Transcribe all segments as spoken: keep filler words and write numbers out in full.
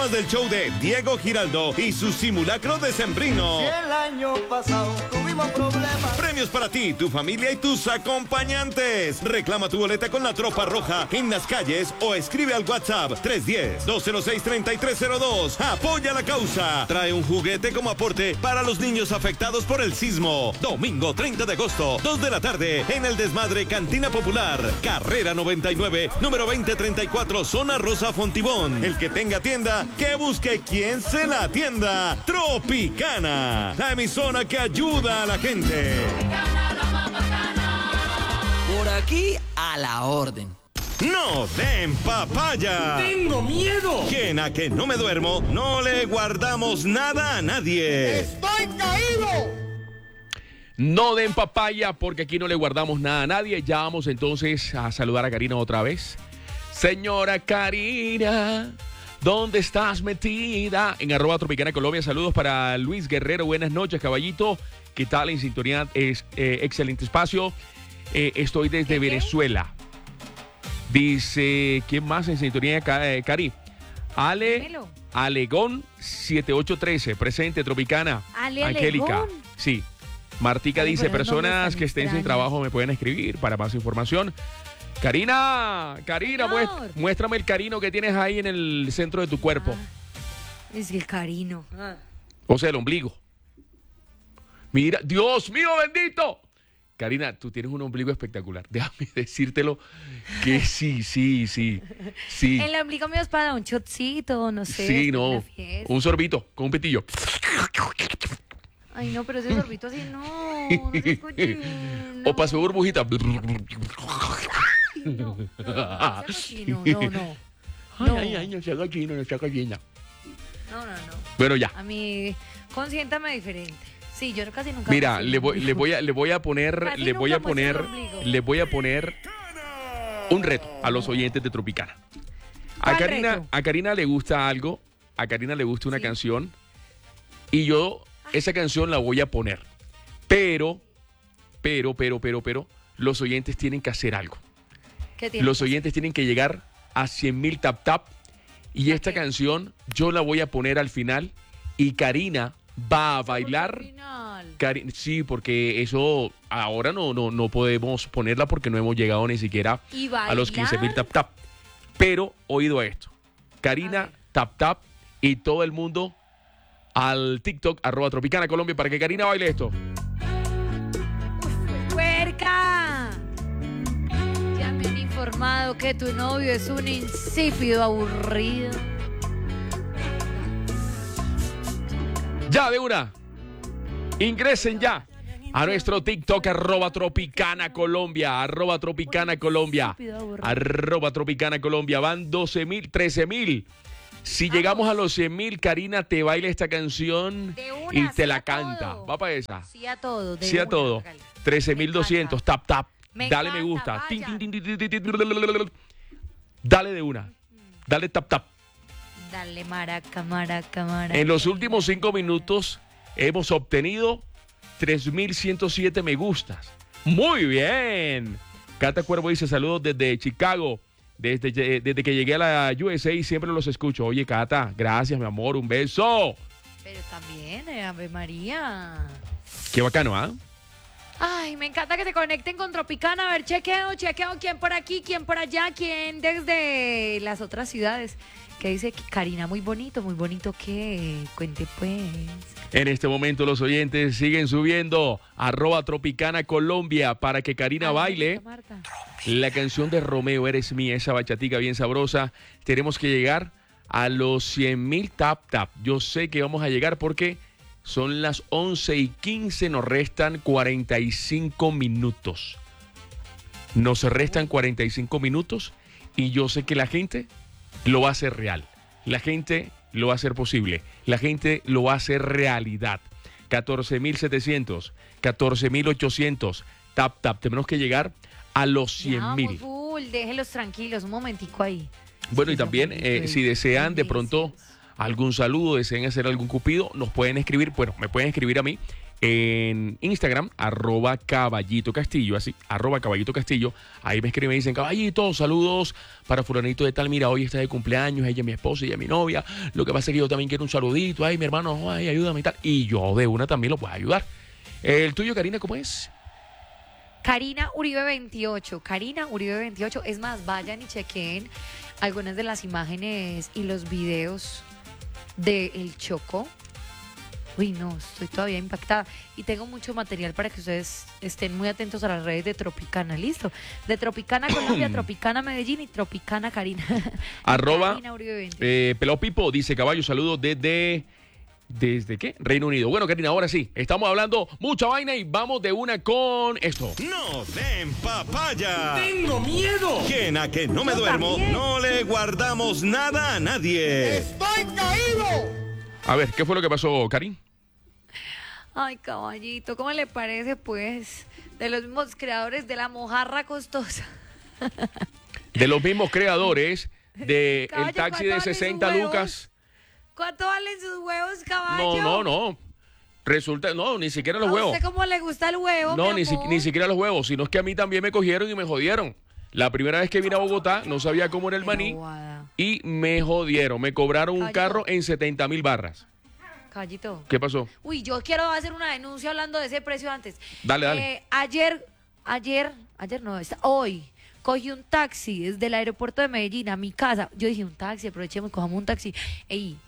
además del show de Diego Giraldo y su simulacro decembrino. Si el año pasado tuvimos problemas. Premios para ti, tu familia y tus acompañantes. Reclama tu boleta con la Tropa Roja en las calles o escribe al WhatsApp tres uno cero, dos cero seis, tres tres cero dos. Apoya la causa. Trae un juguete como aporte para los niños afectados por el sismo. Domingo treinta de agosto, dos de la tarde, en el Desmadre Cantina Popular. Carrera noventa y nueve, número veinte treinta y cuatro, zona Rosa Fontibón. El que tenga tienda, que busque quien se la atienda. Tropicana, la emisora que ayuda a la gente. Por aquí a la orden. ¡No den papaya! ¡Tengo miedo! Quien a que no me duermo, no le guardamos nada a nadie. ¡Estoy caído! No den papaya porque aquí no le guardamos nada a nadie. Ya vamos entonces a saludar a Karina otra vez. Señora Karina, ¿dónde estás metida? En arroba Tropicana Colombia. Saludos para Luis Guerrero. Buenas noches, caballito. ¿Qué tal en sintonía? Es, eh, excelente espacio. Eh, estoy desde ¿Qué? Venezuela. Dice, ¿quién más en sintonía, eh, Cari? Ale, Dímelo. Alegón siete ocho uno tres, presente, Tropicana. Ale Angélica. Alegón. Sí. Martica Ay, dice, pero esos nombres personas tan que estén sin extraños. trabajo me pueden escribir para más información. Karina, Karina, Señor. muest- muéstrame el carino que tienes ahí en el centro de tu cuerpo. Ah, es el carino. Ah. O sea, el ombligo. Mira, Dios mío bendito. Karina, tú tienes un ombligo espectacular. Déjame decírtelo que sí, sí, sí, sí. El ombligo mío es para un shotcito, no sé. Sí, es no. una fiesta. Un sorbito con un pitillo. Ay, no, pero ese sorbito así no. No se escuche. No. O pasó burbujita. Ay, no, no, no, ese cochino, no, no. Ay, No. ay, ay, no sea gallina, no sea gallina. No, no, no. Bueno, ya. A mí, consiéntame diferente. Sí, yo casi nunca. Mira, muestro le el voy, le ombligo. voy a, le voy a poner, Casi le voy a nunca muestro el poner, ombligo. le voy a poner un reto a los oyentes de Tropicana. A ¿Cuál Karina, reto? a Karina le gusta algo, a Karina le gusta una Sí. canción y yo esa canción la voy a poner. Pero, pero, pero, pero, pero, los oyentes tienen que hacer algo. ¿Qué tiene? Los oyentes tienen que llegar a cien mil tap tap y esta Ok. canción yo la voy a poner al final y Karina va a ¿Por qué bailar. al final? Cari- sí, porque eso ahora no, no, no podemos ponerla porque no hemos llegado ni siquiera ¿Y a los quince mil bailar? tap tap. Pero oído esto. A Karina ver. tap tap y todo el mundo al TikTok arroba Tropicana Colombia para que Karina baile esto. ¡Puerca! Ya me han informado que tu novio es un insípido aburrido. Ya de una. Ingresen ya a nuestro TikTok arroba Tropicana Colombia, arroba Tropicana Colombia, Estúpido, aburrido. arroba Tropicana Colombia. Van doce mil, trece mil. Si llegamos a los cien mil, Karina te baila esta canción De una, y te sí la a canta. todo. Va para esa. Sí a todo. de Sí a una, todo. hágale. trece mil doscientos, tap tap. Me Dale me encanta, gusta. Tin, vaya. tin, tin, tin, tin, tin, tin. Dale de una. Dale tap tap. Dale, maraca, maraca, maraca. En los últimos cinco minutos hemos obtenido tres mil ciento siete me gustas. Muy bien. Cata Cuervo dice saludos desde Chicago. Desde, desde que llegué a la U S A siempre los escucho. Oye, Cata, gracias, mi amor. Un beso. Pero también, eh, Ave María. Qué bacano, ¿ah? Ay, me encanta que se conecten con Tropicana. A ver, chequeo, chequeo. ¿Quién por aquí? ¿Quién por allá? ¿Quién desde las otras ciudades? Que dice que Karina, muy bonito, muy bonito que cuente pues. En este momento los oyentes siguen subiendo arroba Tropicana Colombia para que Karina Ay, baile Marta. la canción de Romeo, Eres Mía, esa bachatica bien sabrosa. Tenemos que llegar a los cien mil tap tap. Yo sé que vamos a llegar porque son las once y quince, nos restan cuarenta y cinco minutos. Nos restan cuarenta y cinco minutos y yo sé que la gente lo va a hacer real. La gente lo va a hacer posible. La gente lo va a hacer realidad. catorce mil setecientos, catorce mil ochocientos. Tap, tap. Tenemos que llegar a los cien Ya, mil. muy full, déjenlos tranquilos, un momentico ahí. Bueno, y Sí, son también, muy eh, si desean de pronto felices. algún saludo, desean hacer algún cupido, nos pueden escribir. Bueno, me pueden escribir a mí en Instagram, arroba Caballito Castillo, así, arroba Caballito Castillo. Ahí me escriben y me dicen, Caballito, saludos para fulanito de tal, mira, hoy está de cumpleaños, ella es mi esposa y ella es mi novia. Lo que pasa es que yo también quiero un saludito, ay, mi hermano, ay, ayúdame y tal. Y yo de una también lo puedo ayudar. ¿El tuyo, Karina, cómo es? Karina Uribe veintiocho. Karina Uribe veintiocho. Es más, vayan y chequen algunas de las imágenes y los videos de El Chocó. Uy, no, estoy todavía impactada. Y tengo mucho material para que ustedes estén muy atentos a las redes de Tropicana. ¿Listo? De Tropicana Colombia, Tropicana Medellín y Tropicana Karina. Arroba Karina Uribe veintiocho. eh, Pelao Pipo dice, Caballo, saludos desde... ¿Desde qué? Reino Unido. Bueno, Karina, ahora sí, estamos hablando mucha vaina y vamos de una con esto. No den papaya. ¡Tengo miedo! Quien a que no me Yo duermo, también. no le guardamos nada a nadie. ¡Estoy caído! A ver, ¿qué fue lo que pasó, Karin? Ay, caballito, ¿cómo le parece, pues? De los mismos creadores de la mojarra costosa. De los mismos creadores del Caballo, taxi ¿cuánto de valen sesenta sus huevos? lucas. ¿Cuánto valen sus huevos, caballo? No, no, no. Resulta, no, ni siquiera los ¿A huevos. usted cómo le gusta el huevo, No, mi ni, si- amor? ni siquiera los huevos, sino es que a mí también me cogieron y me jodieron. La primera vez que vine a Bogotá no sabía cómo era el Pero maní guada. y me jodieron. Me cobraron un Caballito. carro en setenta mil barras. Caballito. ¿Qué pasó? Uy, yo quiero hacer una denuncia hablando de ese precio antes. Dale, dale. Eh, ayer, ayer, ayer no, está- hoy, cogí un taxi desde el aeropuerto de Medellín a mi casa. Yo dije, un taxi, aprovechemos, cojamos un taxi. Ey,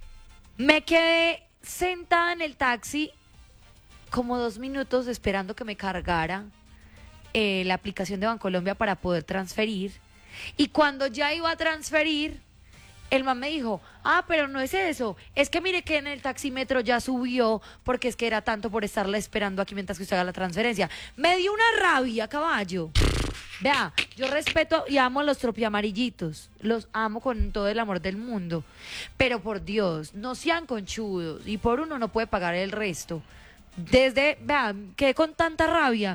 me quedé sentada en el taxi como dos minutos esperando que me cargara eh, la aplicación de Bancolombia para poder transferir. Y cuando ya iba a transferir, el man me dijo, ah, pero no es eso, es que mire que en el taxímetro ya subió porque es que era tanto por estarla esperando aquí mientras que usted haga la transferencia. Me dio una rabia, caballo. Vea, yo respeto y amo a los tropiamarillitos, los amo con todo el amor del mundo, pero por Dios, no sean conchudos y por uno no puede pagar el resto. Desde, vea, quedé con tanta rabia.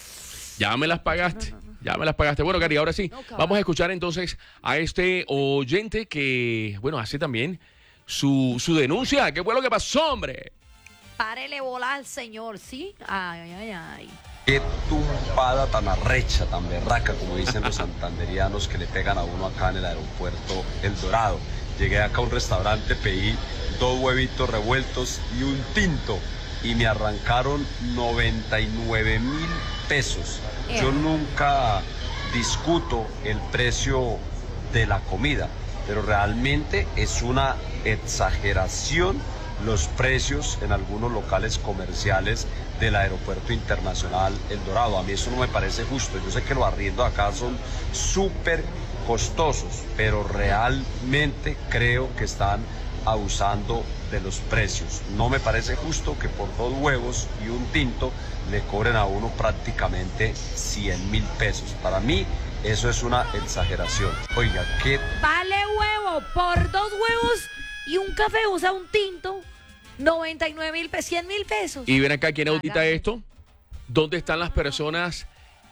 Ya me las pagaste. Ya me las pagaste. Bueno, Cari, ahora sí, No, caballo. vamos a escuchar entonces a este oyente que, bueno, hace también su, su denuncia. ¿Qué fue lo que pasó, hombre? Párele bola al señor, ¿sí? Ay, ay, ay. Qué tumpada tan arrecha, tan berraca, como dicen los santanderianos, que le pegan a uno acá en el aeropuerto El Dorado. Llegué acá a un restaurante, pedí dos huevitos revueltos y un tinto y me arrancaron noventa y nueve mil pesos. Yo Eh. nunca discuto el precio de la comida, pero realmente es una exageración los precios en algunos locales comerciales del Aeropuerto Internacional El Dorado. A mí eso no me parece justo. Yo sé que los arriendos acá son súper costosos, pero realmente creo que están abusando de los precios. No me parece justo que por dos huevos y un tinto le cobren a uno prácticamente cien mil pesos. Para mí eso es una exageración. Oiga, qué Vale huevo por dos huevos y un café, o sea, un tinto, noventa y nueve mil pesos, cien mil pesos. Y ven acá, ¿quién audita Hágame. esto? ¿Dónde están las personas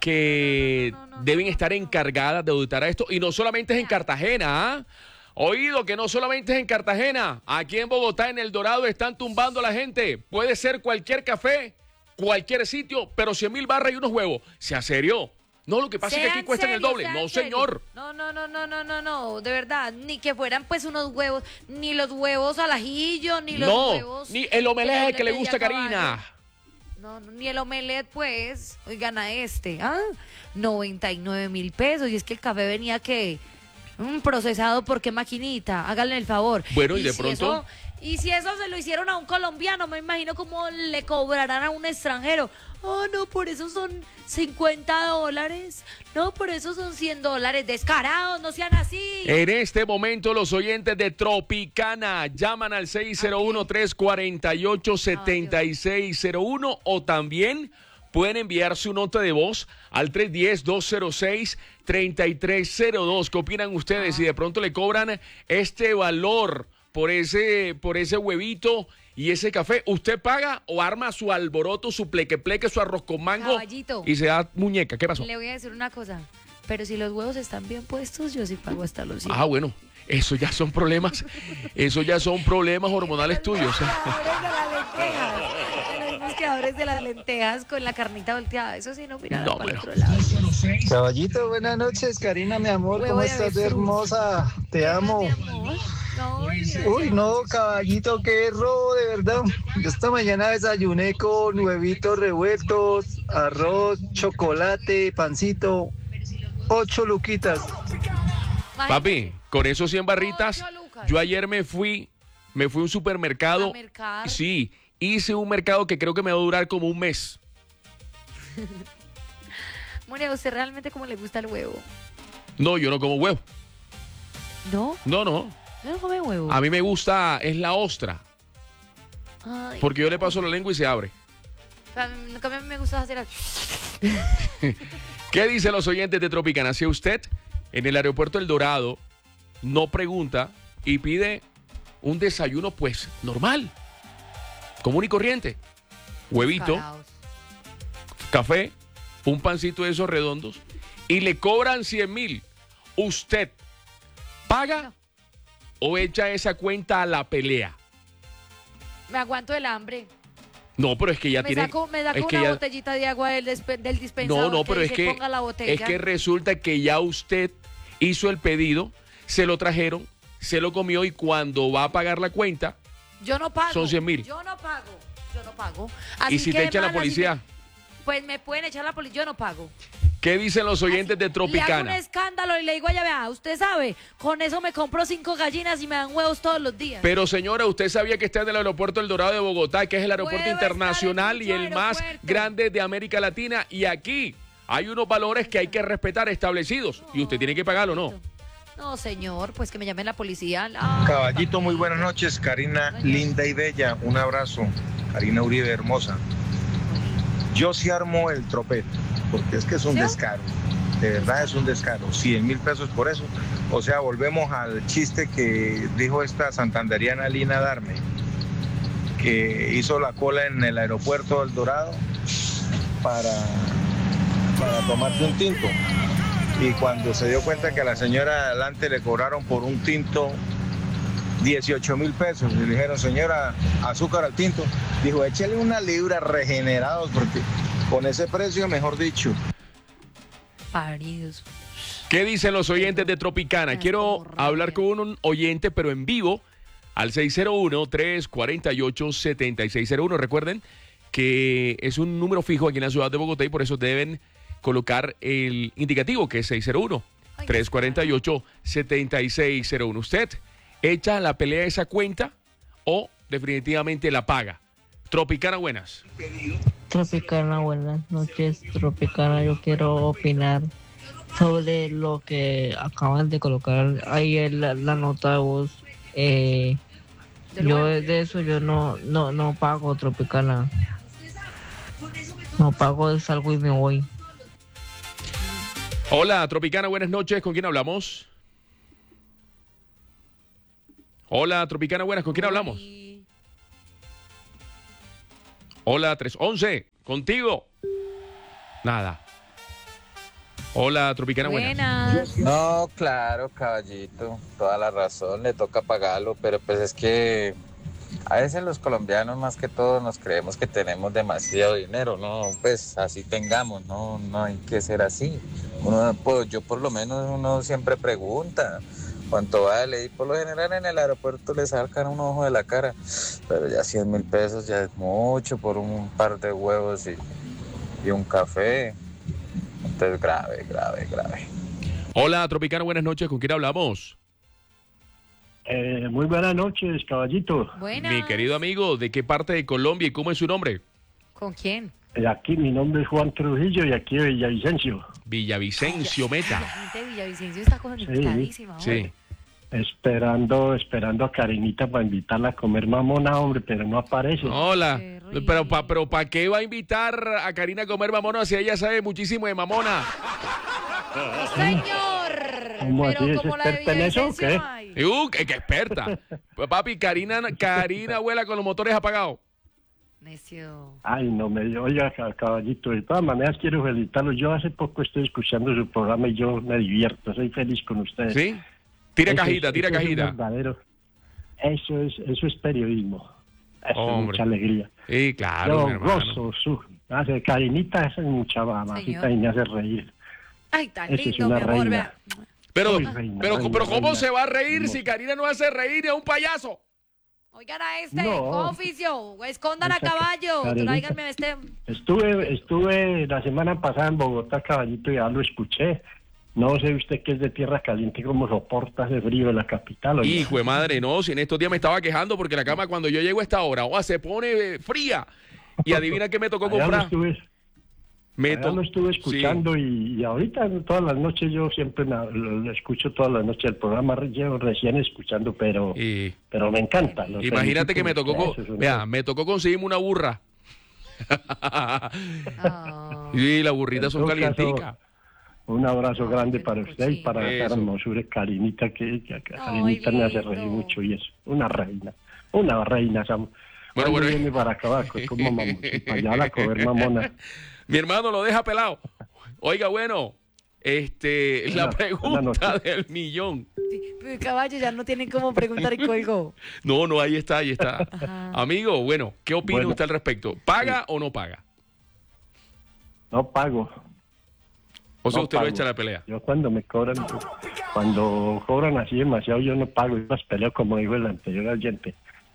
que No, no, no, no, deben no, estar no, no. encargadas de auditar esto? Y no solamente es en Cartagena, ¿ah? Oído, que no solamente es en Cartagena. Aquí en Bogotá, en El Dorado, están tumbando a la gente. Puede ser cualquier café, cualquier sitio, pero cien mil barras y unos huevos. ¿Sea serio? No, lo que pasa es que aquí Sean cuestan el serios, doble. sean No, serios. señor. No, no, no, no, no, no, no, de verdad, ni que fueran pues unos huevos, ni los huevos al ajillo, ni los No, huevos... ni el omelette doble que le media gusta a caballo. Karina. No, no, ni el omelette, pues, oigan a este, ¿ah? noventa y nueve mil pesos, y es que el café venía que... Un procesado, ¿por qué maquinita? Háganle el favor. Bueno, y de pronto- Eso, y si eso se lo hicieron a un colombiano, me imagino cómo le cobrarán a un extranjero. Oh, no, por eso son cincuenta dólares. No, por eso son cien dólares. Descarados, no sean así. En este momento los oyentes de Tropicana llaman al seis cero uno, tres cuatro ocho, siete seis cero uno o también pueden enviar su nota de voz al tres uno cero, dos cero seis, tres tres cero dos. ¿Qué opinan ustedes? Si de pronto le cobran este valor por ese, por ese huevito y ese café, ¿usted paga o arma su alboroto, su pleque pleque, su arroz con mango Caballito. y se da muñeca? ¿Qué pasó? Le voy a decir una cosa. Pero si los huevos están bien puestos, yo sí pago hasta los cien. Ah, bueno, eso ya son problemas, eso ya son problemas hormonales tuyos. ¿eh? Ahora de la lenteja. volteadores de las lentejas con la carnita volteada. Eso sí, no miran No, para el pero- otro lado. Caballito, buenas noches, Karina, mi amor, Huevo ¿cómo de estás, avestruz. hermosa? Te amo. Mi amor. No, gracias. Uy, no, caballito, qué robo, de verdad. Yo esta mañana desayuné con huevitos revueltos, arroz, chocolate, pancito, ocho luquitas. Papi, con esos cien barritas, Ocho lucas. yo ayer me fui, me fui a un supermercado. A mercar. Sí, hice un mercado que creo que me va a durar como un mes. Moria, ¿a usted realmente cómo le gusta el huevo? No, yo no como huevo. ¿No? No, no. ¿No come huevo? A mí me gusta, es la ostra, Ay, porque yo le paso la lengua y se abre. a mí, a mí me gusta hacer así. ¿Qué dicen los oyentes de Tropicana? Si usted en el aeropuerto El Dorado no pregunta y pide un desayuno, pues normal, común y corriente, huevito, Caraos. café, un pancito de esos redondos y le cobran cien mil, ¿usted paga No. o echa esa cuenta a la pelea? Me aguanto el hambre. No, pero es que ya me tiene... saco, me saco es que una ya- botellita de agua del, despe- del dispensador. No, no, pero es dice, que, ponga la botella. es que resulta que ya usted hizo el pedido, se lo trajeron, se lo comió y cuando va a pagar la cuenta, Yo no pago. son cien mil. Yo no pago. Yo no pago. y Así si que, te echa la hermana, si policía, me- pues me pueden echar la policía. Yo no pago. ¿qué dicen los oyentes de Le hago un Tropicana? escándalo y le digo, ya vea, usted sabe, con eso me compro cinco gallinas y me dan huevos todos los días. Pero señora, ¿usted sabía que está en el aeropuerto El Dorado de Bogotá, que es el aeropuerto Puedo estar internacional en y el dicho más aeropuerto. grande de América Latina? Y aquí hay unos valores que hay que respetar establecidos y usted tiene que pagarlo, ¿no? No, señor, pues que me llamen la policía. Ah, Caballito, muy buenas noches. Karina, linda y bella. Un abrazo. Karina Uribe, hermosa. Yo sí armo el tropete, porque es que es un ¿Sí? descaro. De verdad es un descaro. cien mil pesos por eso. O sea, volvemos al chiste que dijo esta santanderiana Lina Darme, que hizo la cola en el aeropuerto del Dorado para, para tomarse un tinto. Y cuando se dio cuenta que a la señora de adelante le cobraron por un tinto dieciocho mil pesos, y le dijeron, señora, azúcar al tinto, dijo, échale una libra regenerados, porque con ese precio, mejor dicho. paridos. ¿Qué dicen los oyentes de Tropicana? Ay, Quiero como rabia. hablar con un oyente, pero en vivo, al seis cero uno, tres cuatro ocho, siete seis cero uno. Recuerden que es un número fijo aquí en la ciudad de Bogotá y por eso deben colocar el indicativo, que es seis cero uno, tres cuatro ocho, siete seis cero uno. ¿Usted echa la pelea esa cuenta o definitivamente la paga? Tropicana, buenas. Tropicana, buenas noches, Tropicana. Yo quiero opinar sobre lo que acaban de colocar ahí en la, la nota de voz. Eh, Del yo huevo. de eso yo no no no pago, Tropicana. No pago, salgo y me voy. Hola, Tropicana, buenas noches. ¿Con quién hablamos? Hola, Tropicana, buenas. ¿Con quién hablamos? Uy. Hola, tres once. Contigo. Nada. Hola, Tropicana, buenas. Buenas. No, claro, caballito, toda la razón, le toca pagarlo, pero pues es que a veces los colombianos más que todo nos creemos que tenemos demasiado dinero, no, pues así tengamos, no, no hay que ser así. Uno, pues, yo por lo menos uno siempre pregunta cuánto vale y por lo general en el aeropuerto le sacan un ojo de la cara, pero ya cien mil pesos ya es mucho por un par de huevos y, y un café. Entonces, grave, grave, grave. Hola, Tropicana, buenas noches. ¿Con quién hablamos? Eh, muy buenas noches, caballito. Buenas. Mi querido amigo, ¿de qué parte de Colombia y cómo es su nombre? ¿Con quién? Eh, Aquí mi nombre es Juan Trujillo y aquí de Villavicencio. Villavicencio, La Meta. gente de Villavicencio está conectadísima. Sí. hombre. Esperando, esperando a Karinita para invitarla a comer mamona, hombre, pero no aparece. Hola. Qué Pero ¿para rico. pero pa qué va a invitar a Karina a comer mamona si ella sabe muchísimo de mamona? Señor. ¿Cómo Pero así? ¿Es como la de experta en eso o Villavicencio, qué? ay. Y, Uh, qué, qué experta. Pues, papi, Karina, Karina vuela con los motores apagados. Necio. Ay, no me dio, oiga, ca- caballito, de todas maneras quiero felicitarlo. Yo hace poco estoy escuchando su programa y yo me divierto, soy feliz con ustedes. ¿Sí? Tira Eso cajita, es- tira eso es un cajita. verdadero- Eso es, eso es periodismo. Eso es Hombre. mucha alegría. Sí, claro, mi Yo hermano. gozo, su, hace Karinita, esa es mucha mamacita Señor. y me hace reír. Ay, tan Esa es lindo, una mi amor. reina. Vea. Pero, Uy, reina, pero, reina, pero ¿cómo reina. se va a reír si Hermosa. Karina no hace reír? Es un payaso. Oigan a este, No. oficio, escondan a Esa caballo, Karenita. tráiganme a este. Estuve, estuve la semana pasada en Bogotá, caballito, y ya lo escuché. No sé usted que es de tierra caliente, cómo soporta ese frío de la capital. oiga. Hijo de madre, no, si en estos días me estaba quejando porque la cama cuando yo llego a esta hora, oh, se pone eh, fría. Y adivina qué me tocó Allá lo comprar. estuve, Me allá to- lo estuve Sí. escuchando y, y ahorita todas las noches yo siempre me- lo, lo escucho todas las noches el programa, re- llevo recién escuchando, pero Y pero me encanta. los imagínate que me felicito. tocó, co- Eso es un- vea, me tocó conseguirme una burra. Ah. Y las burritas son En todo caso, calienticas. Un abrazo Ay, grande qué para usted y para Eso. esa hermosura Karinita, que, que, que Ay, Karinita me hace lindo. reír mucho y es una reina, una reina. Esa, Bueno, cuando bueno. viene para acá, es como mamón, para allá a la coger mamona. Mi hermano lo deja pelado. Oiga, bueno, este, la Buena- buena pregunta noche. del millón. Pero el caballo ya no tienen cómo preguntar y colgó. No, no, ahí está, ahí está. Ajá. Amigo, bueno, ¿qué opina Bueno. usted al respecto? ¿Paga o no paga? No pago. O sea, No usted lo pago. echa a la pelea. Yo cuando me cobran, cuando cobran así demasiado, yo no pago, yo las peleo como dijo el anterior oyente.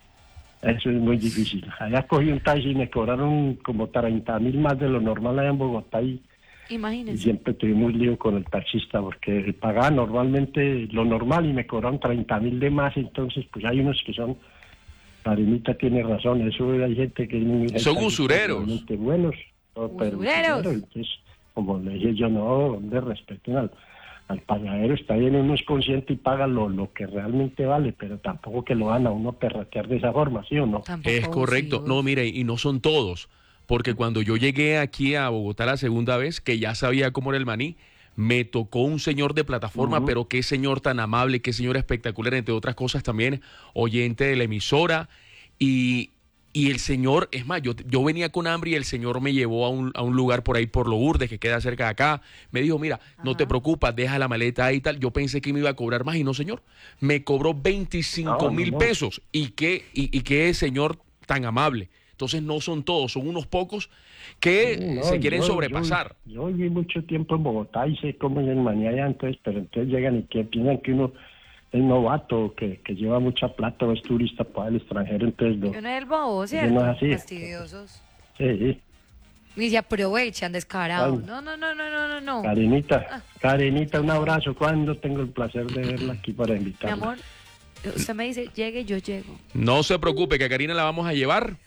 Eso es muy difícil. Allá cogí un taxi y me cobraron como treinta mil más de lo normal allá en Bogotá y, y Imagínense. siempre tuvimos lío con el taxista porque pagaba normalmente lo normal y me cobraron treinta mil de más, entonces pues hay unos que son, Karinita tiene razón, eso hay gente que es muy... hay Son taxistas usureros. realmente buenos, no, pero Usureros. usureros, entonces, como le dije yo, no, de respeten al, al pagadero, está bien, uno es consciente y paga lo, lo que realmente vale, pero tampoco que lo van a uno perratear de esa forma, ¿sí o no? Tampoco Es correcto. abusivos. No, mire, y no son todos. Porque cuando yo llegué aquí a Bogotá la segunda vez, que ya sabía cómo era el maní, me tocó un señor de plataforma, Ujú. pero qué señor tan amable, qué señor espectacular, entre otras cosas también, oyente de la emisora. Y, y el señor, es más, yo, yo venía con hambre y el señor me llevó a un, a un lugar por ahí por Lourdes, que queda cerca de acá. Me dijo, mira, no te Ajá. preocupes, deja la maleta ahí y tal. Yo pensé que me iba a cobrar más y no, señor. Me cobró veinticinco No, no, mil no. pesos. Y qué, y, y qué señor tan amable. Entonces no son todos, son unos pocos que Sí, no, se quieren yo- sobrepasar. Yo, yo viví mucho tiempo en Bogotá y sé cómo es el maní allá, entonces, pero entonces llegan y que piensan que uno es novato, que, que lleva mucha plata o es turista para el extranjero, entonces lo, Yo no es el bobo, no ¿cierto? es así. Fastidiosos. sí, Y se aprovechan, descarados. Ay. No, no, no, no, no, no, no. Karinita, Karinita, un abrazo, cuando tengo el placer de verla aquí para Mi invitarla. amor, usted me dice, llegue, yo llego. No se preocupe, que a Karina la vamos a llevar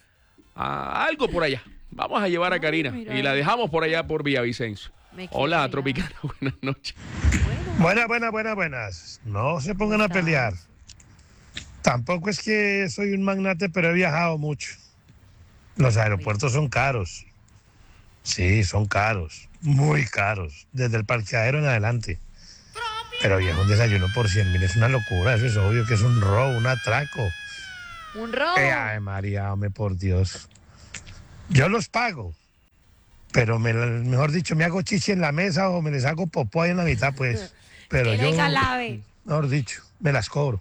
a algo por allá. Vamos a llevar a Ay, Karina mira. y la dejamos por allá por Villavicencio. Me quiere Hola, mirar. Tropicana, buenas noches. Buenas, buenas, buenas, buenas. No se pongan a ¿Cómo pelear. Tampoco es que soy un magnate, pero he viajado mucho. Los aeropuertos son caros. Sí, son caros. Muy caros. Desde el parqueadero en adelante. Pero viejo, un desayuno por cien mil es una locura. Eso es obvio que es un robo, un atraco. Un robo. Eh, ay, María, hombre, por Dios. Yo los pago. Pero me, mejor dicho, me hago chichi en la mesa o me les hago popó ahí en la mitad, pues. Pero Que yo, venga lave. mejor dicho, me las cobro.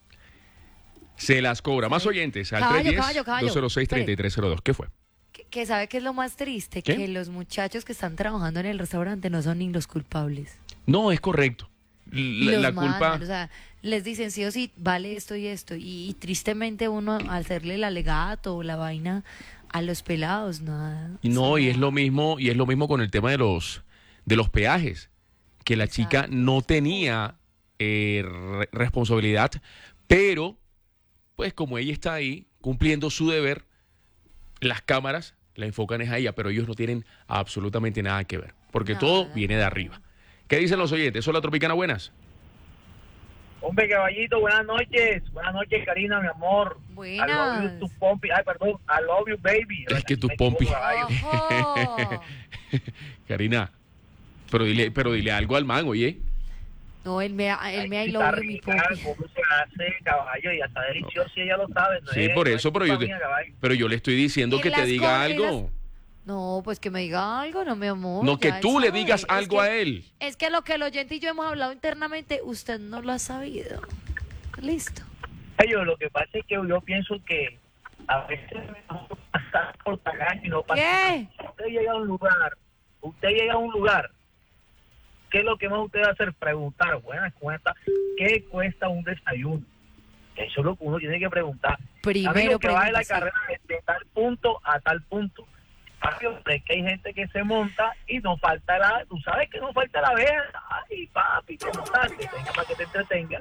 Se las cobra. Más oyentes al Caballo, tres diez, caballo, caballo. dos cero seis, treinta y tres cero dos. ¿Qué fue? Que, que sabe que es lo más triste, ¿Qué? que los muchachos que están trabajando en el restaurante no son ni los culpables. No, es correcto. La, Los la mandan, culpa... o sea, les dicen sí o sí, vale esto y esto. Y, y tristemente uno, al hacerle el alegato o la vaina a los pelados, nada. Y no, y es lo mismo, y es lo mismo con el tema de los de los peajes, que la chica Exacto. no tenía eh, re- responsabilidad, pero pues como ella está ahí cumpliendo su deber, las cámaras la enfocan es a ella, pero ellos no tienen absolutamente nada que ver, porque Nada. todo viene de arriba. ¿Qué dicen los oyentes? Hola, Tropicana, buenas. Hombre, caballito, buenas noches. Buenas noches, Karina, mi amor. I love you, Buenas. tu pompi. Ay, perdón. I love you, baby. Es que tu Me pompi. equivoco, caballo. Ojo. Karina, pero dile, pero dile algo al man, oye. No, él me, él Ay, me I está love you, mi rica, pompi. ¿cómo se hace, caballo? Y está delicioso, y ella lo sabe. No Sí, es- por no eso, es pero yo, culpa te- mía, caballo. pero yo le estoy diciendo Y que te las diga corridas- algo. No, pues que me diga algo, no, mi amor. No, que ya él tú le sabe. digas Es algo que- a él. Es que lo que el oyente y yo hemos hablado internamente, usted no lo ha sabido. Listo. Ay, yo, lo que pasa es que yo pienso que a veces me gusta pasar por tagaño y no pasa ¿Qué? nada. Usted llega a un lugar, usted llega a un lugar, ¿qué es lo que más usted va a hacer? Preguntar, buenas cuentas, ¿qué cuesta un desayuno? Eso es lo que uno tiene que preguntar. Primero Amigo, que va de la pregunta, sí. carrera de, de tal punto a tal punto. Amigo, es que hay gente que se monta y no falta la, tú sabes que no falta la vez. Ay, papi, que no salte, venga para que te entretenga.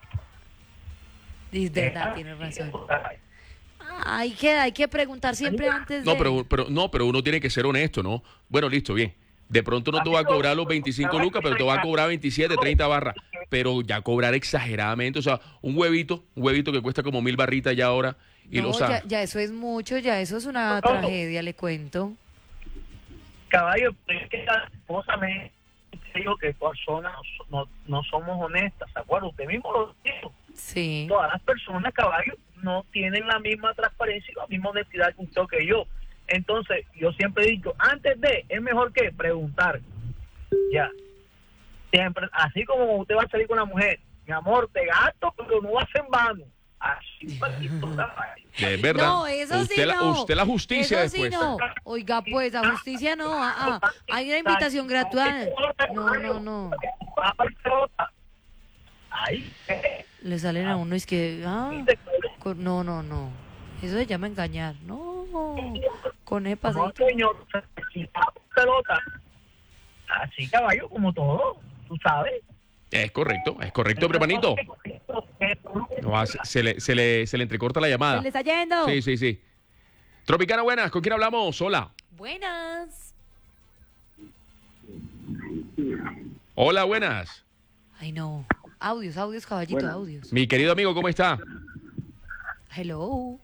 Es verdad, tienes razón. Hay que, hay que preguntar siempre antes de... No, pero, pero, no, pero uno tiene que ser honesto, ¿no? Bueno, listo, bien. De pronto no te va a cobrar los veinticinco lucas, pero te va a cobrar veintisiete, treinta barras. Pero ya cobrar exageradamente, o sea, un huevito, un huevito que cuesta como mil barritas ya ahora. Y No, lo ya, sabe. ya eso es mucho, ya eso es una tragedia, le cuento. Caballo, es que la esposa me dijo que personas no, no somos honestas, ¿se acuerda? Usted mismo lo dijo. Sí. Todas las personas, caballo, no tienen la misma transparencia y la misma honestidad que usted o que yo. Entonces, yo siempre he dicho, antes de, es mejor que preguntar. Ya. Siempre, así como usted va a salir con la mujer, mi amor, te gasto, pero no va a ser en vano. Así, Es verdad. No, eso usted, sí la, no. usted la justicia Eso sí después. no. Oiga, pues, a justicia no. Ah, ah. Hay una invitación gratuita. No, no, no. Le salen a uno y es que... Ah, con- no, no, no. Eso se llama engañar. No. Con ese pasadito. No, señor, si pelota. Así, caballo, como todo, tú sabes. Es correcto, es correcto, pero hermanito. No, se, se le, se, le, se le entrecorta la llamada. Se le está yendo. Sí, sí, sí. Tropicana, buenas. ¿Con quién hablamos? Hola. Buenas. Hola, buenas. Ay, no. Audios, audios, caballito, Buenas. audios. Mi querido amigo, ¿cómo está? Hello.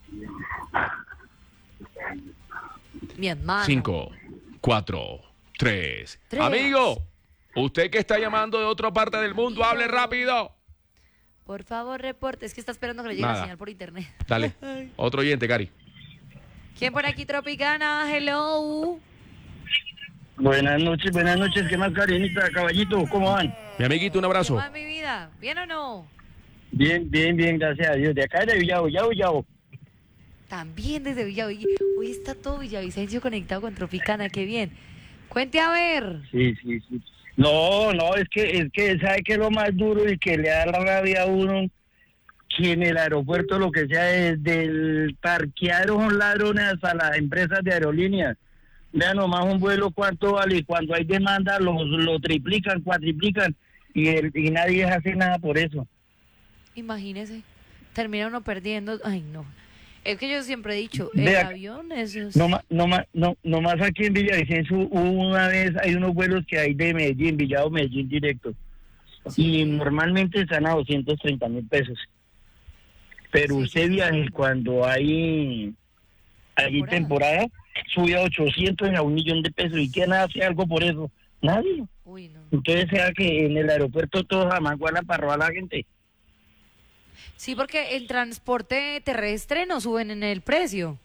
Mi hermano. Cinco, cuatro, tres. Tres. Amigo, usted que está llamando de otra parte del mundo, hable rápido. Por favor, reporte. Es que está esperando que le llegue Nada. la señal por internet. Dale. Otro oyente, Cari. ¿Quién por aquí, Tropicana? Hello. Buenas noches, buenas noches. ¿Qué más, Karinita, caballito? ¿Cómo van? Mi amiguito, un abrazo. ¿Cómo va mi vida? ¿Bien o no? Bien, bien, bien, gracias a Dios. De acá de Villavo, Yao, Yao. También desde Villavicencio. Hoy está todo Villavicencio conectado con Tropicana. Qué bien. Cuente a ver. Sí, sí, sí. No, no, es que, es que, ¿sabe qué es lo más duro y que le da la rabia a uno? Que en el aeropuerto, lo que sea, desde el parqueadero son ladrones hasta las empresas de aerolíneas. Vean nomás un vuelo cuánto vale, y cuando hay demanda lo, lo triplican, cuatriplican, y, el, y nadie hace nada por eso. Imagínese. Termina uno perdiendo. Ay, no. Es que yo siempre he dicho, el Vea, avión eso es... No, ma- no, ma- no, no más aquí en Villavicencio hubo una vez, hay unos vuelos que hay de Medellín, Villado, Medellín directo. Y normalmente están a doscientos treinta mil pesos. Pero usted viaje cuando hay, hay temporada, sube a ochocientos y a un millón de pesos. ¿Y quién hace algo por eso? Nadie. Uy, no. Entonces sea que en el aeropuerto todos amagualan para robar a la gente. Sí, porque el transporte terrestre no suben en el precio.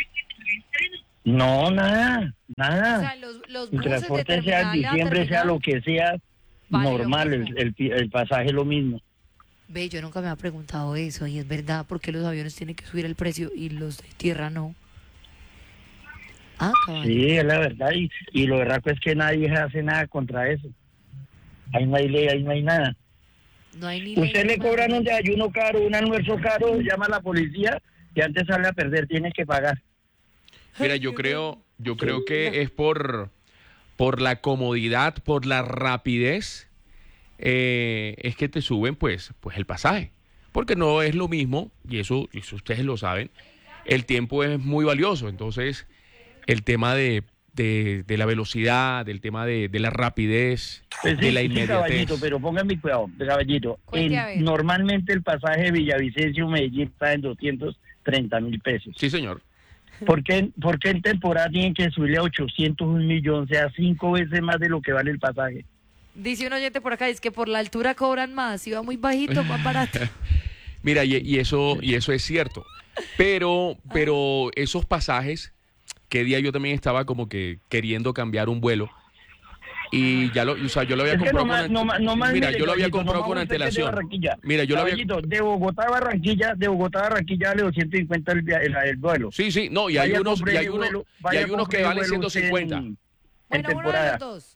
No, nada, nada. O sea, los, los El buses de transporte sea terminal en a diciembre, sea terminal, lo que sea, vale lo normal, el, el, el pasaje es lo mismo. Ve, yo nunca me había preguntado eso y es verdad, porque los aviones tienen que subir el precio y los de tierra no. Ah, caballo. Sí, es la verdad, y, y lo verdad es que nadie hace nada contra eso. Ahí no hay ley, ahí no hay nada. No hay ni Usted ley, le cobran un desayuno caro, un almuerzo caro, llama a la policía y antes sale a perder, tiene que pagar. Mira, yo creo, yo creo que es por, por la comodidad, por la rapidez, eh, es que te suben pues, pues el pasaje. Porque no es lo mismo, y eso, eso ustedes lo saben, el tiempo es muy valioso. Entonces, el tema de, de, de la velocidad, del tema de, de la rapidez, Pues sí, de la sí, inmediatez. caballito, pero pónganme cuidado, caballito. Cuente a En- ver. normalmente el pasaje de Villavicencio-Medellín está en doscientos treinta mil pesos. Sí, señor. ¿Por qué, por qué en temporada tienen que subirle a ochocientos un millón? O sea, cinco veces más de lo que vale el pasaje. Dice un oyente por acá, es que por la altura cobran más, si va muy bajito, más barato. Mira, y, y eso, y eso es cierto. Pero, pero esos pasajes, que día yo también estaba como que queriendo cambiar un vuelo, Y ya lo, o sea, yo lo había Es que comprado no más, con no, más- no más Mira, mire, yo lo había caballito, comprado no con más usted que es de antelación. Barranquilla. Mira, yo lo había Caballito, de Bogotá a Barranquilla, de Bogotá a Barranquilla vale doscientos cincuenta el, via- el, el vuelo. Sí, sí, no, y hay Vaya, unos, compre y hay el unos, vuelo, y vaya, hay unos compre que el valen vuelo ciento usted cincuenta. En, en Bueno, uno de temporada. los dos.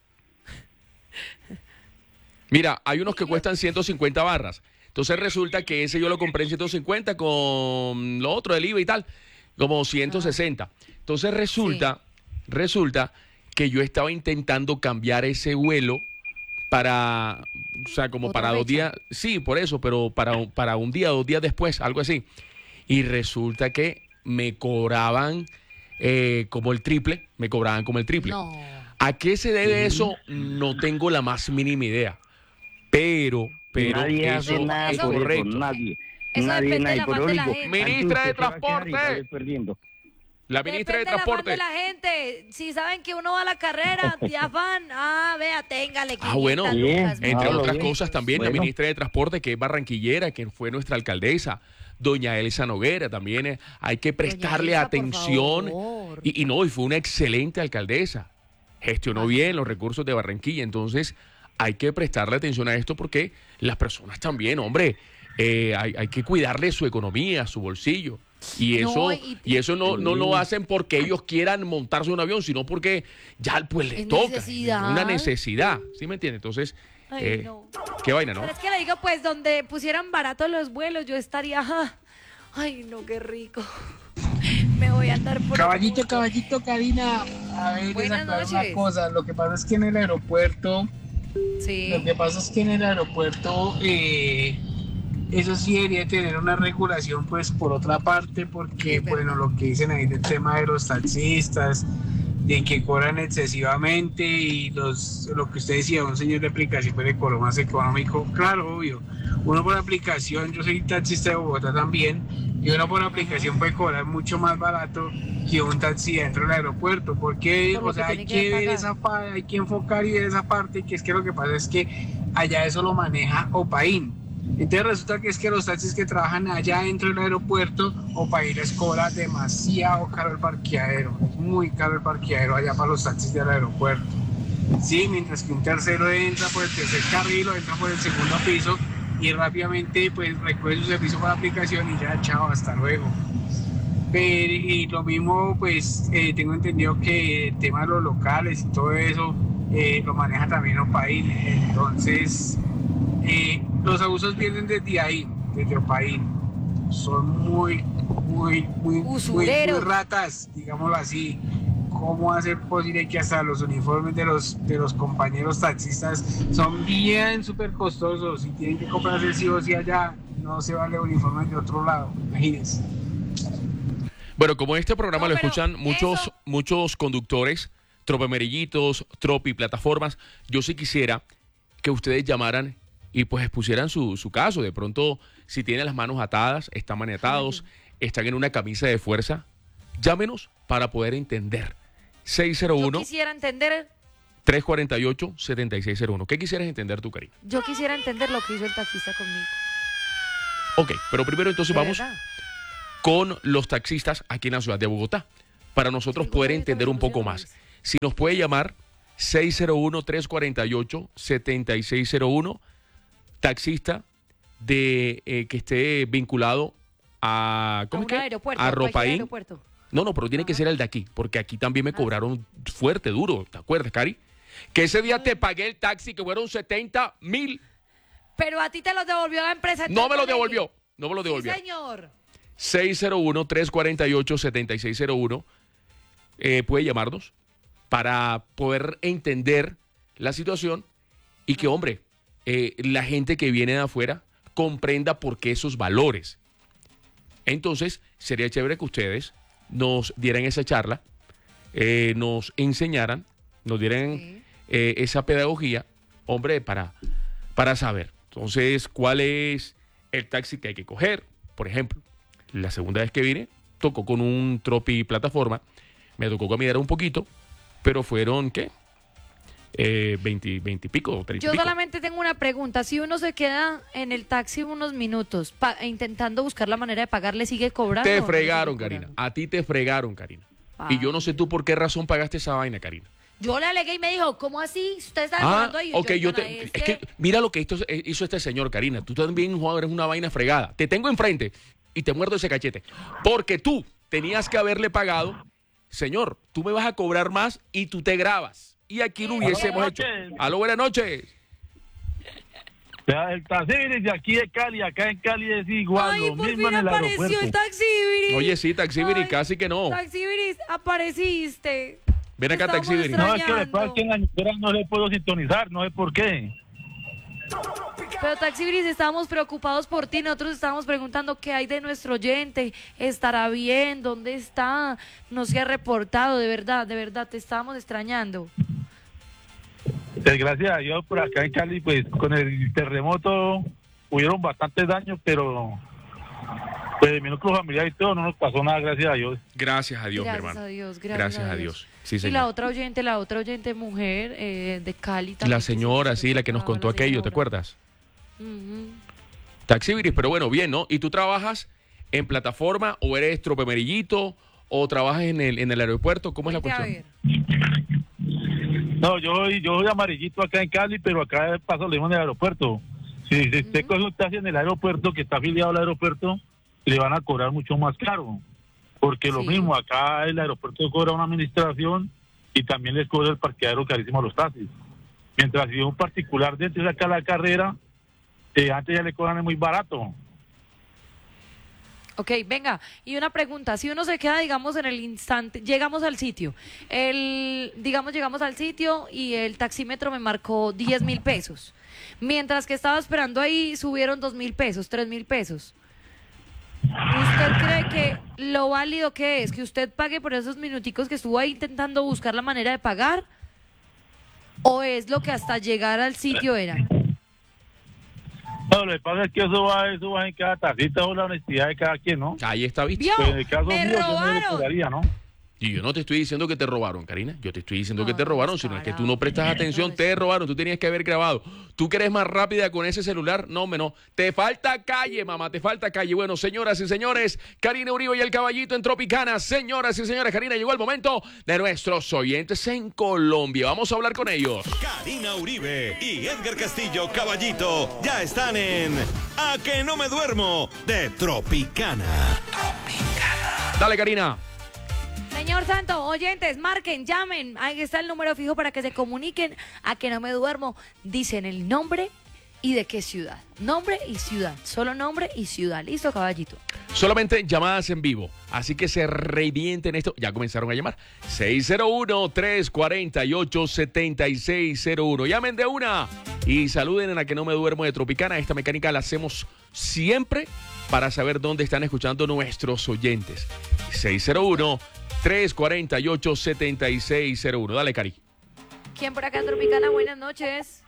Mira, hay unos que cuestan ciento cincuenta barras. Entonces resulta que ese yo lo compré en ciento cincuenta con lo otro del I V A y tal, como ciento sesenta. Entonces resulta, resulta que yo estaba intentando cambiar ese vuelo para, o sea, como ¿Otra para dos fecha? días, sí, por eso, pero para, un- para un día, dos días después, algo así. Y resulta que me cobraban eh, como el triple, me cobraban como el triple. No. ¿A qué se debe eso? No tengo la más mínima idea. Pero, pero Nadie eso hace nada es por eso, correcto. nadie. Eso nadie, depende de nadie. la Por afán eso de la digo, gente. antes Ministra de usted se va a quedar y Transporte. sale perdiendo. La ministra de Depende del afán Transporte. de la gente. Si saben que uno va a la carrera de afán, ah, vea, téngale. Ah, bueno, quinientas lucas, entre no, otras bien. cosas también la Bueno. ministra de Transporte, que es barranquillera, que fue nuestra alcaldesa, doña Elsa Noguera, también eh, hay que prestarle Elsa, por atención. favor. Y, y no, y fue una excelente alcaldesa. Gestionó bien los recursos de Barranquilla, entonces hay que prestarle atención a esto porque las personas también, hombre, eh, hay, hay que cuidarle su economía, su bolsillo. Y No, eso, y- y, eso no, no lo hacen porque ellos quieran montarse un avión, sino porque ya pues les Es toca. necesidad. Una necesidad, ¿sí me entiende? Entonces, Ay, eh, no. qué vaina, ¿no? Pero es que le digo, pues, donde pusieran baratos los vuelos, yo estaría, ajá. Ay, no, qué rico. Me voy a andar por... Caballito, caballito, Karina. A ver, Buenas les aclaro una noches. cosa. Lo que pasa es que en el aeropuerto, Sí. lo que pasa es que en el aeropuerto, eh, eso sí debería tener una regulación, pues por otra parte, porque, bueno, lo que dicen ahí del tema de los taxistas, de que cobran excesivamente y los, lo que usted decía, un señor de aplicación puede cobrar más económico. Claro, obvio. Uno por aplicación, yo soy taxista de Bogotá también, y uno por aplicación puede cobrar mucho más barato que un taxi dentro del aeropuerto, porque Por lo o sea, que hay tiene que que ver pagar. esa pa- hay que enfocar y ver esa parte, que es que lo que pasa es que allá eso lo maneja Opaín. Entonces resulta que es que los taxis que trabajan allá dentro del aeropuerto, Opaín les cobra demasiado caro el parqueadero, es muy caro el parqueadero allá para los taxis del aeropuerto. Sí, mientras que un tercero entra por el tercer carril o entra por el segundo piso y rápidamente pues recoge su servicio por aplicación y ya, chao, hasta luego. Pero, y lo mismo, pues eh, tengo entendido que el tema de los locales y todo eso eh, lo maneja también Opaín. Entonces, eh, los abusos vienen desde ahí, desde Opaín. Son muy, muy, muy, muy, muy Usureros. ratas, digámoslo así. ¿Cómo hacer posible que hasta los uniformes de los, de los compañeros taxistas son bien súper costosos y tienen que comprarse sí o sí allá? No se vale uniforme de otro lado, imagínense. Bueno, como este programa No, lo pero escuchan muchos, eso- muchos conductores, tropemerillitos, tropi, plataformas, yo sí quisiera que ustedes llamaran y pues expusieran su, su caso. De pronto, si tienen las manos atadas, están maniatados, están en una camisa de fuerza, llámenos para poder entender. seis cero Yo uno, quisiera entender, tres cuatro ocho, siete seis cero uno. ¿Qué quisieras entender tú, Karina? yo quisiera entender lo que hizo el taxista conmigo. Ok, pero primero entonces De vamos verdad. con los taxistas aquí en la ciudad de Bogotá, para nosotros poder entender un poco más. Si nos puede llamar seis cero uno, tres cuatro ocho, siete seis cero uno, taxista de eh, que esté vinculado a ¿cómo A es un que? aeropuerto, A a cualquier Ropaín. aeropuerto. No, no, pero tiene que ser el de aquí, porque aquí también me cobraron fuerte, duro, ¿te acuerdas, Cari? Que ese día te pagué el taxi que fueron setenta mil. Pero a ti te lo devolvió la empresa. No me lo entonces, devolvió, no me lo Sí, devolvió. señor. seis cero uno, tres cuatro ocho, siete seis cero uno. Eh, puede llamarnos para poder entender la situación y que, hombre, eh, la gente que viene de afuera comprenda por qué esos valores. Entonces, sería chévere que ustedes nos dieran esa charla, eh, nos enseñaran, nos dieran eh, esa pedagogía, hombre, para, para saber. Entonces, ¿cuál es el taxi que hay que coger? Por ejemplo, la segunda vez que vine, tocó con un tropi plataforma, me tocó caminar un poquito, pero fueron, ¿qué? Eh, veinte, veinte y pico, treinta y Yo pico. solamente tengo una pregunta. Si uno se queda en el taxi unos minutos pa- intentando buscar la manera de pagar, ¿le sigue cobrando? Te o no le fregaron, sigue Karina. cobrando? A ti te fregaron, Karina. Ah. Y yo no sé tú por qué razón pagaste esa vaina, Karina. Yo le alegué y me dijo, ¿cómo así? Usted está Ah, demorando ahí. ok, yo "Hermana, te, es es que mira lo que esto, hizo este señor, Karina. Tú también, Juan, eres una vaina fregada. Te tengo enfrente y te muerdo ese cachete. Porque tú tenías que haberle pagado, señor, tú me vas a cobrar más y tú te grabas. Y aquí lo hubiésemos hecho. Aló, buenas noches. Ya, el Taxibiris de aquí de Cali, acá en Cali es igual, Ay, lo por mismo fin en el apareció aeropuerto. el Taxibiris. Oye, sí, Taxibiri, Ay, casi que no. Taxibiris, apareciste. Ven acá, Estamos Taxibiri. No, es que le pasa que en la emisora no le puedo sintonizar, no sé por qué. Pero Taxibiris, estábamos preocupados por ti. Nosotros estábamos preguntando qué hay de nuestro oyente. ¿Estará bien? ¿Dónde está? No se ha reportado, de verdad, de verdad, te estábamos extrañando. Pues gracias a Dios por acá en Cali, pues con el terremoto hubieron bastantes daños, pero pues mi núcleo familiar y todo no nos pasó nada, gracias a Dios. Gracias a Dios, mi Gracias hermano. a Dios, gracias, Gracias a a Dios. Dios. Sí, Y señor. la otra oyente, la otra oyente mujer eh, de Cali también. La señora, sí, la que nos contó la aquello, ¿te señora. acuerdas? Ujú. Taxibiris, pero bueno, bien, ¿no? ¿Y tú trabajas en plataforma o eres tropemerillito o trabajas en el, en el aeropuerto? ¿Cómo es la Vente a cuestión? ver. No, yo soy, yo soy amarillito acá en Cali, pero acá paso lo mismo en el aeropuerto. Si si usted coge un taxi en el aeropuerto, que está afiliado al aeropuerto, le van a cobrar mucho más caro. Porque lo Sí. mismo, acá el aeropuerto cobra una administración y también les cobra el parqueadero carísimo a los taxis. Mientras si un particular dentro de acá la carrera, eh, antes ya le cobran muy barato. Ok, venga, y una pregunta, si uno se queda, digamos, en el instante, llegamos al sitio, el, digamos, llegamos al sitio y el taxímetro me marcó diez mil pesos, mientras que estaba esperando ahí subieron dos mil pesos, tres mil pesos. ¿Usted cree que lo válido que es que usted pague por esos minuticos que estuvo ahí intentando buscar la manera de pagar? ¿O es lo que hasta llegar al sitio era? No, lo que pasa es que eso va, eso va en cada tacita o la honestidad de cada quien, ¿no? Ahí está, ¿viste? ¿Vio? Pues en el caso ¡Me mío, yo no le robaron! cobraría, ¿no? Y yo no te estoy diciendo que te robaron, Karina. Yo te estoy diciendo que No, te robaron, sino es que tú no prestas atención, te robaron. Tú tenías que haber grabado. ¿Tú que eres más rápida con ese celular? No, hombre, no. Te falta calle, mamá, te falta calle. Bueno, señoras y señores, Karina Uribe y el Caballito en Tropicana. Señoras y señores, Karina, llegó el momento de nuestros oyentes en Colombia. Vamos a hablar con ellos. Karina Uribe y Edgar Castillo Caballito ya están en A que no me duermo de Tropicana. Dale, Karina. Señor Santo, oyentes, marquen, llamen. Ahí está el número fijo para que se comuniquen. A que no me duermo. Dicen el nombre y de qué ciudad. Nombre y ciudad. Solo nombre y ciudad. ¿Listo, caballito? Solamente llamadas en vivo. Así que se revienten esto. Ya comenzaron a llamar. seis cero uno, tres cuatro ocho, siete seis cero uno. Llamen de una y saluden en A que no me duermo de Tropicana. Esta mecánica la hacemos siempre para saber dónde están escuchando nuestros oyentes. seis cero uno, tres cuatro ocho, siete seis cero uno. Dale, Cari. ¿Quién por acá en Tropicana? Buenas noches.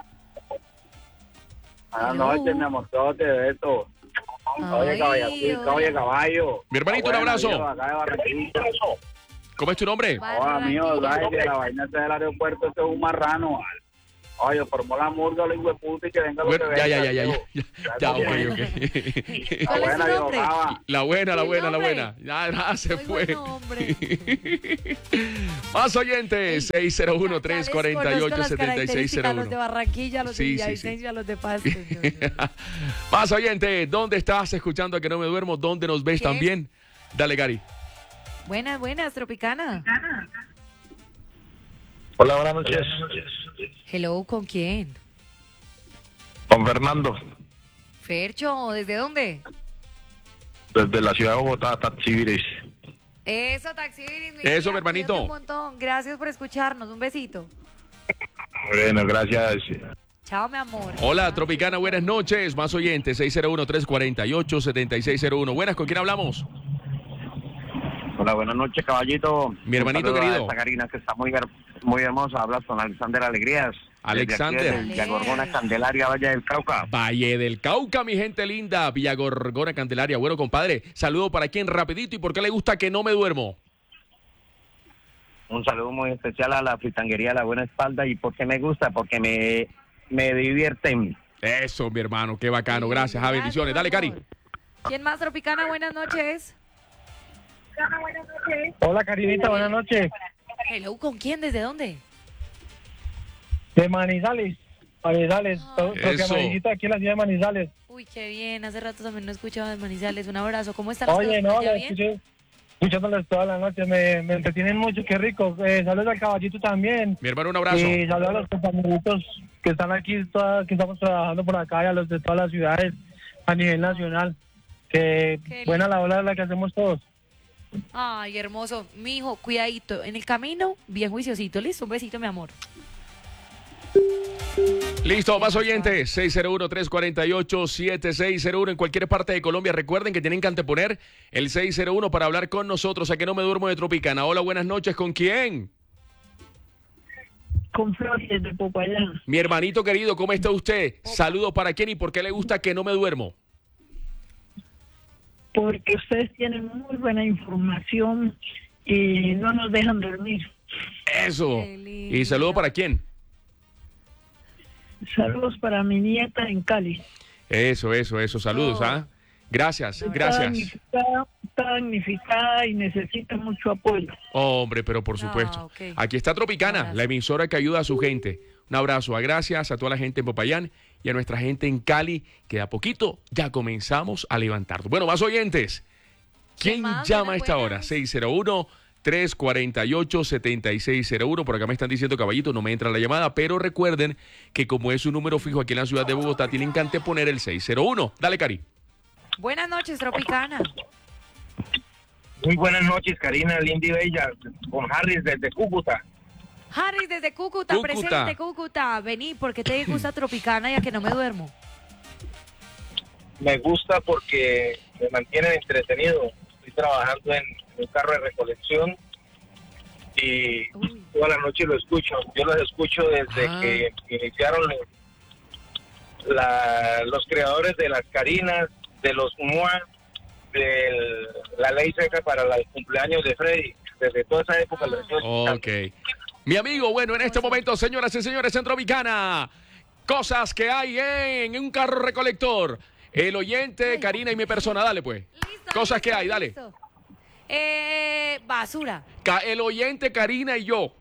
Buenas Hello. noches, mi amor, todo te beso. Oye, Ay, caballito, oye, caballo. Mi hermanito, un Buena, abrazo. amigo, acá de Barranquilla. ¿Cómo es tu nombre? Oh, amigo, ¿sabes que la vaina esta del aeropuerto esto es un marrano? Vale. Oye, formó la murga, lo hijo de puta, y que venga lo Bueno, que ya, venga. ya, ya, ya, tío. ya, ya, ok, ok. La buena, viejo Java. La buena, la ¿El buena, la nombre? buena. Ya, ya se Muy fue. buen nombre. Más oyentes, seis cero uno, tres cuatro ocho, siete seis cero Los de uno. Barranquilla, los Sí, de sí, Villavicencio, los de Pasto. Más oyentes, ¿dónde estás escuchando A que no me duermo? ¿Dónde nos ves ¿Qué? también? Dale, Gary. Buenas, buenas, Tropicana. Hola, buenas noches. Hello, ¿con quién? Con Fernando, Fercho, ¿desde dónde? desde la ciudad de Bogotá, Taxibiris. Eso, Taxibiris. mi Eso, tía, mi hermanito. cuídate un montón. Gracias por escucharnos. Un besito. Bueno, gracias. Chao, mi amor. Hola, Tropicana, buenas noches. Más oyentes, seis cero uno, tres cuatro ocho, siete seis cero uno. Buenas, ¿con quién hablamos? Hola, buenas noches, caballito. Mi hermanito Un saludo a querido. esta Karina que está muy, her- muy hermosa. Hablas con Alexander Alegrías. Alexander. Desde aquí, desde Villagorgona, Candelaria, Valle del Cauca. Valle del Cauca, mi gente linda. Villagorgona, Candelaria. Bueno, compadre, saludo para quien rapidito. ¿Y por qué le gusta que no me duermo? Un saludo muy especial a la fritanguería La Buena Espalda. ¿Y por qué me gusta? Porque me, me divierten. Eso, mi hermano, qué bacano. Gracias, a bendiciones. Dale, Cari. ¿Quién más, Tropicana? Buenas noches. Hola, Karinita, buenas noches. Hello, ¿con quién? ¿Desde dónde? De Manizales. Manizales. To- Toque Eso. amarillito aquí en la ciudad de Manizales. Uy, qué bien. Hace rato también no escuchaba de Manizales. Un abrazo. ¿Cómo están las Oye, cosas? no, ¿Ya lo bien? escuché, escuchándolos toda la noche. Me, me entretienen mucho, qué rico. Eh, saludos al caballito también. Mi hermano, un abrazo. Y saludos a los compañeritos que están aquí, todas, que estamos trabajando por acá y a los de todas las ciudades a nivel nacional. Que Qué buena la ola la que hacemos todos. Ay, hermoso. Mi hijo, cuidadito. En el camino, bien juiciosito. Listo, un besito, mi amor. Listo, más oyentes, seis cero uno, tres cuatro ocho, siete seis cero uno en cualquier parte de Colombia. Recuerden que tienen que anteponer el seis cero uno para hablar con nosotros. A que no me duermo de Tropicana. Hola, buenas noches, ¿con quién? Con Flores de Popayán. Mi hermanito querido, ¿cómo está usted? Saludos para quién y por qué le gusta que no me duermo. Porque ustedes tienen muy buena información y no nos dejan dormir. Eso. ¿Y saludo para quién? Saludos para mi nieta en Cali. Eso, eso, eso. Saludos, ¿ah? Gracias, Está gracias. damnificada, está damnificada y necesita mucho apoyo. Hombre, pero por supuesto. ok. Aquí está Tropicana, la emisora que ayuda a su gente. Un abrazo, a gracias a toda la gente en Popayán y a nuestra gente en Cali, que de a poquito ya comenzamos a levantar. Bueno, más oyentes. ¿Quién más? llama a esta hora? seis cero uno, tres cuatro ocho, siete seis cero uno. Por acá me están diciendo, caballito, no me entra la llamada, pero recuerden que como es un número fijo aquí en la ciudad de Bogotá, tienen que anteponer el seis cero uno. Dale, Cari. Buenas noches, Tropicana. Muy buenas noches, Karina, Lindy Bella, con Harris desde Cúcuta. Harry, desde Cúcuta, Cúcuta. presente Cúcuta. Vení, porque te gusta Tropicana y a que no me duermo. Me gusta porque me mantienen entretenido. Estoy trabajando en un carro de recolección y toda la noche lo escucho. Yo los escucho desde Ah. que iniciaron la- los creadores de las Carinas, de los M U A, de la ley seca para el cumpleaños de Freddy. Desde toda esa época lo estoy escuchando. Ok. Mi amigo, bueno, en este momento, señoras y señores, en Tropicana, cosas que hay en un carro recolector. El oyente, Karina y mi persona, dale pues. Cosas que hay, dale. Listo. Eh, basura. Ca- El oyente, Karina y yo.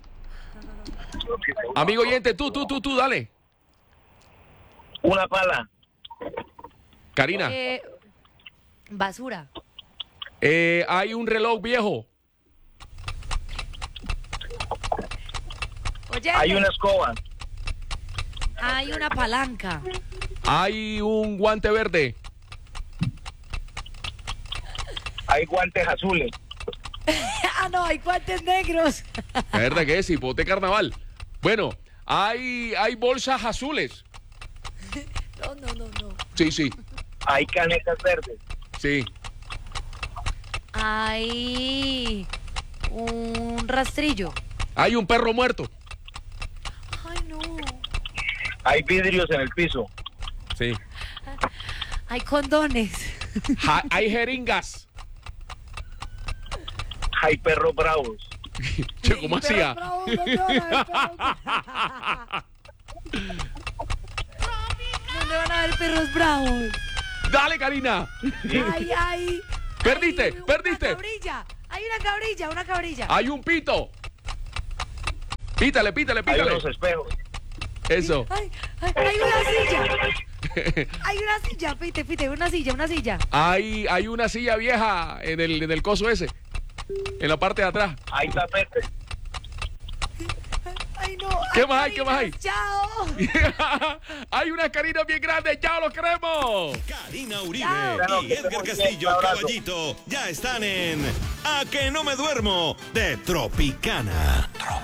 Amigo oyente, tú, tú, tú, tú, dale. Una pala. Karina, Eh, basura. eh, hay un reloj viejo. Oye, Hay una escoba. hay una palanca. Hay un guante verde. Hay guantes azules. Ah, no, hay guantes negros. La verdad que es hipote carnaval. Bueno, hay, hay bolsas azules. No, no, no, no. Sí, sí, Hay canetas verdes. sí. Hay un rastrillo. Hay un perro muerto. Ay, no. Hay vidrios en el piso. Sí. Hay condones. Ja- hay jeringas. Hay perros bravos. Che, ¿cómo hacía? ¿Dónde van a haber perros bravos? Dale, Karina. Ay, ay. Perdiste, Hay una perdiste. cabrilla. Hay una cabrilla, una cabrilla. Hay un pito. Pítale, pítale, Hay pítale. unos espejos. Eso. Ay, ay, hay una silla. Hay una silla, pite, pite, una silla, una silla. Hay, hay una silla vieja en el, en el coso ese. En la parte de atrás. Hay tapetes. Ay, no. ¿Qué ay, más hay? ¿Qué más hay? Chao. Hay unas carinas bien grandes. ¡Ya los queremos! Karina Uribe Chao. y Edgar Castillo, Caballito, ya están en A que no me duermo de Tropicana.